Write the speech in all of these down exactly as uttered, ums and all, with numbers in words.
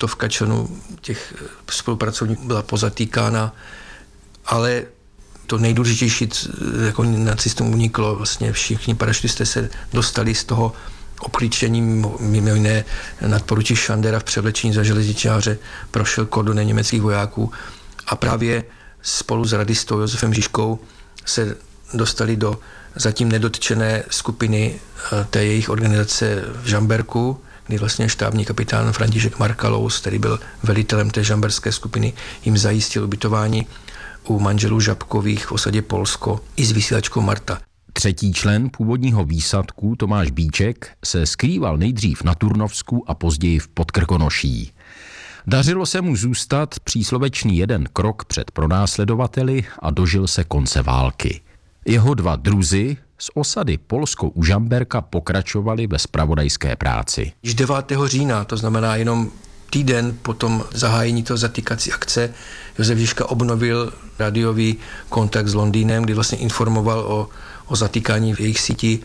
stovka členů těch spolupracovníků byla pozatýkána, ale to nejdůležitější, jako nacistům uniklo, vlastně všichni parašutisté se dostali z toho obklíčení, mimo jiné nadporučík Šandera v převlečení za železničáře prošel kordonem německých vojáků a právě spolu s radistou Josefem Žižkou se dostali do zatím nedotčené skupiny té jejich organizace v Žamberku, kdy vlastně štábní kapitán František Markalous, který byl velitelem té žamberské skupiny, jim zajistil ubytování u manželů Žabkových v osadě Polsko i s vysílačkou Marta. Třetí člen původního výsadku Tomáš Bíček se skrýval nejdřív na Turnovsku a později v Podkrkonoší. Dařilo se mu zůstat příslovečný jeden krok před pronásledovateli a dožil se konce války. Jeho dva druzy z osady Polsko u Žamberka pokračovali ve zpravodajské práci. Již devátého října, to znamená jenom týden po tom zahájení toho zatýkací akce, Josef Žižka obnovil rádiový kontakt s Londýnem, kdy vlastně informoval o, o zatýkání v jejich síti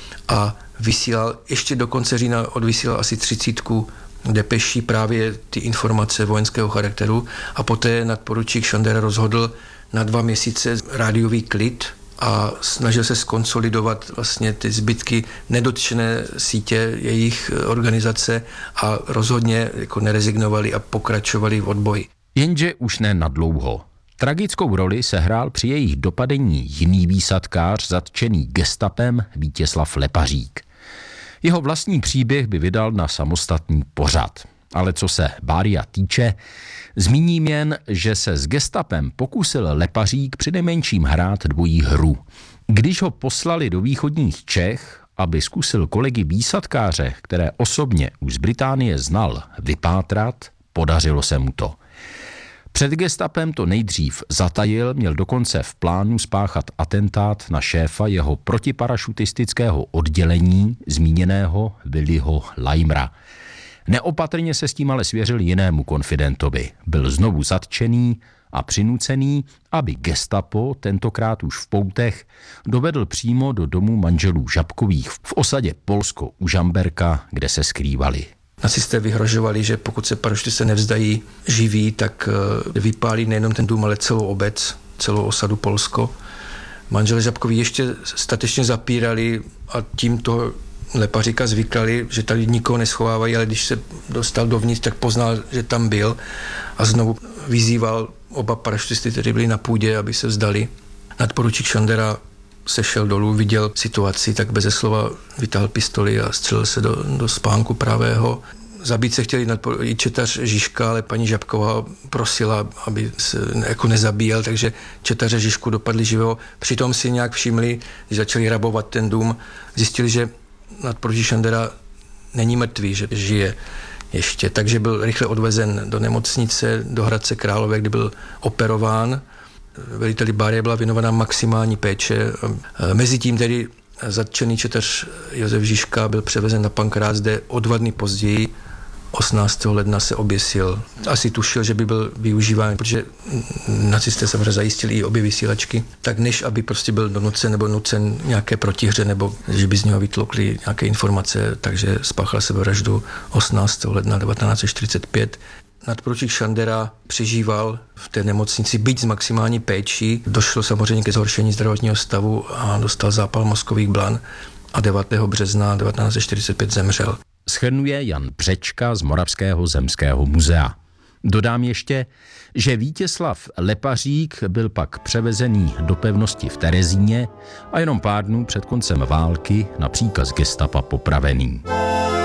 a vysílal, ještě do konce října odvysílal asi třicítku depeší právě ty informace vojenského charakteru a poté nadporučík Šandera rozhodl na dva měsíce rádiový klid a snažil se skonsolidovat vlastně ty zbytky nedotčené sítě jejich organizace a rozhodně jako nerezignovali a pokračovali v odboji. Jenže už ne nadlouho. Tragickou roli sehrál při jejich dopadení jiný výsadkář zatčený gestapem Vítězslav Lepařík. Jeho vlastní příběh by vydal na samostatný pořad. Ale co se Bária týče, zmíním jen, že se s gestapem pokusil Lepařík přinejmenším hrát dvojí hru. Když ho poslali do východních Čech, aby zkusil kolegy výsadkáře, které osobně už z Británie znal, vypátrat, podařilo se mu to. Před gestapem to nejdřív zatajil, měl dokonce v plánu spáchat atentát na šéfa jeho protiparašutistického oddělení, zmíněného Williho Leimera. Neopatrně se s tím ale svěřil jinému konfidentovi. Byl znovu zatčený a přinucený, aby gestapo, tentokrát už v poutech, dovedl přímo do domu manželů Žabkových v osadě Polsko u Žamberka, kde se skrývali. Nacisté vyhrožovali, že pokud se parašutisté nevzdají živí, tak vypálí nejenom ten dům, ale celou obec, celou osadu Polsko. Manželé Žabkoví ještě statečně zapírali a tímto Lepaříka zvykali, že tady nikoho neschovávají, ale když se dostal dovnitř, tak poznal, že tam byl a znovu vyzýval oba parašutisty, kteří byli na půdě, aby se vzdali. Nadporučík Šandera sešel dolů, viděl situaci, tak beze slova vytáhl pistoli a střelil se do, do spánku pravého. Zabít se chtěli i četař Žižka, ale paní Žabková prosila, aby se jako nezabíjel, takže četaře Žižku dopadli živého. Přitom si nějak všimli, když začali rabovat ten dům, zjistili, že nadporučík Šandera není mrtvý, že žije ještě, takže byl rychle odvezen do nemocnice, do Hradce Králové, kde byl operován. Veliteli Bárie byla věnovaná maximální péče. Mezitím tedy zatčený četař Josef Žižka byl převezen na Pankrác, kde o dva dny později, osmnáctého ledna, se oběsil. Asi tušil, že by byl využíván, protože nacisté samozřejmě zajistili i obě vysílačky, tak než aby prostě byl donucen nebo nucen nějaké protihře, nebo že by z něho vytlukli nějaké informace, takže spáchal sebevraždu osmnáctého ledna devatenáct set čtyřicet pět. Nadporučík Šandera přežíval v té nemocnici, byť s maximální péčí. Došlo samozřejmě ke zhoršení zdravotního stavu a dostal zápal mozkových blan a devátého března devatenáct set čtyřicet pět zemřel. Shrnuje Jan Břečka z Moravského zemského muzea. Dodám ještě, že Vítězslav Lepařík byl pak převezený do pevnosti v Terezíně a jenom pár dnů před koncem války na příkaz gestapa popravený.